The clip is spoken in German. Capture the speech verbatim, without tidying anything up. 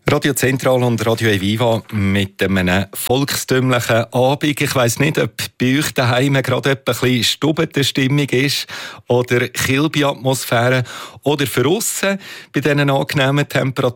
Radio Zentral und Radio Eviva mit einem volkstümlichen Abend. Ich weiss nicht, ob bei euch daheim gerade ein bisschen stubete Stimmung ist oder Kilby-Atmosphäre oder für aussen bei diesen angenehmen Temperaturen.